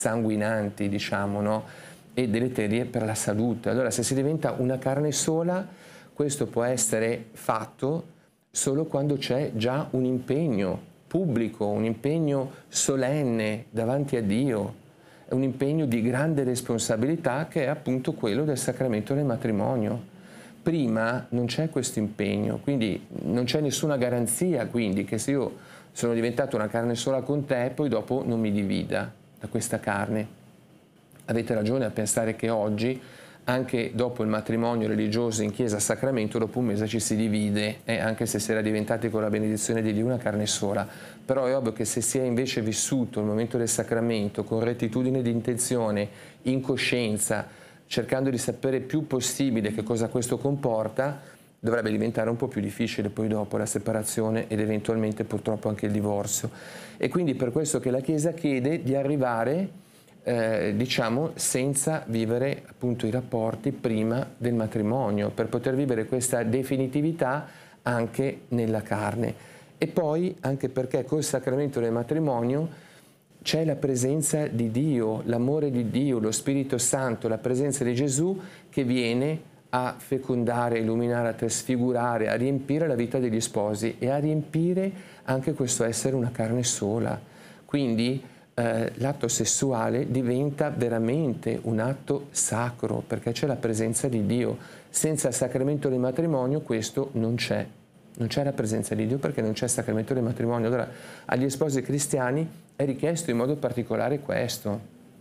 sanguinanti, diciamo, no? E deleterie per la salute. Allora, se si diventa una carne sola, questo può essere fatto solo quando c'è già un impegno pubblico, un impegno solenne davanti a Dio, è un impegno di grande responsabilità che è appunto quello del sacramento del matrimonio. Prima non c'è questo impegno, quindi non c'è nessuna garanzia quindi che se io sono diventato una carne sola con te, poi dopo non mi divida da questa carne. Avete ragione a pensare che oggi, anche dopo il matrimonio religioso in chiesa a sacramento, dopo un mese ci si divide, anche se si era diventati con la benedizione di Dio una carne sola. Però è ovvio che se si è invece vissuto il momento del sacramento con rettitudine di intenzione, in coscienza, cercando di sapere il più possibile che cosa questo comporta, dovrebbe diventare un po' più difficile poi dopo la separazione ed eventualmente purtroppo anche il divorzio. E quindi per questo che la Chiesa chiede di arrivare diciamo senza vivere appunto i rapporti prima del matrimonio, per poter vivere questa definitività anche nella carne. E poi anche perché col sacramento del matrimonio c'è la presenza di Dio, l'amore di Dio, lo Spirito Santo, la presenza di Gesù che viene a fecondare, a illuminare, a trasfigurare, a riempire la vita degli sposi e a riempire anche questo essere una carne sola. Quindi l'atto sessuale diventa veramente un atto sacro perché c'è la presenza di Dio. Senza il sacramento del matrimonio questo non c'è. Non c'è la presenza di Dio perché non c'è il sacramento del matrimonio. Allora agli sposi cristiani è richiesto in modo particolare questo.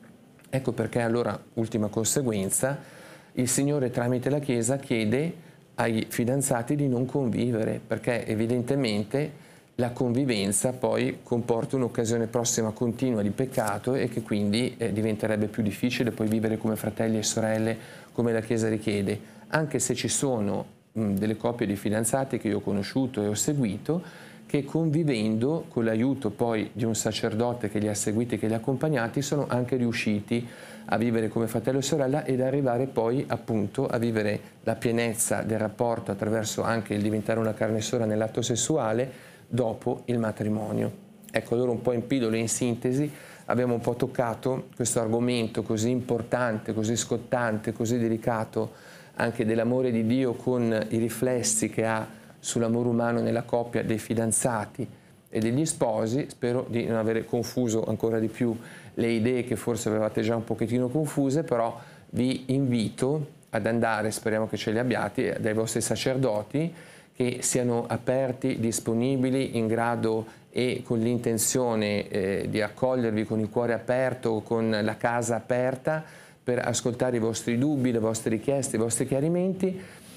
Ecco perché allora, ultima conseguenza, il Signore tramite la Chiesa chiede ai fidanzati di non convivere perché evidentemente la convivenza poi comporta un'occasione prossima continua di peccato e che quindi diventerebbe più difficile poi vivere come fratelli e sorelle come la Chiesa richiede, anche se ci sono delle coppie di fidanzati che io ho conosciuto e ho seguito che convivendo con l'aiuto poi di un sacerdote che li ha seguiti e che li ha accompagnati sono anche riusciti a vivere come fratello e sorella ed arrivare poi appunto a vivere la pienezza del rapporto attraverso anche il diventare una carne sola nell'atto sessuale dopo il matrimonio. Ecco, allora un po' in pillole, in sintesi, abbiamo un po' toccato questo argomento così importante, così scottante, così delicato, anche dell'amore di Dio con i riflessi che ha sull'amore umano nella coppia dei fidanzati e degli sposi. Spero di non avere confuso ancora di più le idee che forse avevate già un pochettino confuse, però vi invito ad andare, speriamo che ce li abbiate, dai vostri sacerdoti, che siano aperti, disponibili, in grado e con l'intenzione di accogliervi con il cuore aperto, con la casa aperta, per ascoltare i vostri dubbi, le vostre richieste, i vostri chiarimenti.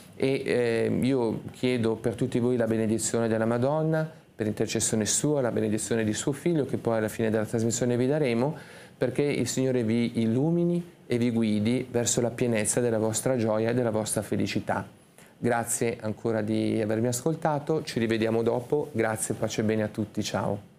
E io chiedo per tutti voi la benedizione della Madonna, per intercessione sua, la benedizione di suo Figlio, che poi alla fine della trasmissione vi daremo, perché il Signore vi illumini e vi guidi verso la pienezza della vostra gioia e della vostra felicità. Grazie ancora di avermi ascoltato, ci rivediamo dopo, grazie, pace e bene a tutti, ciao.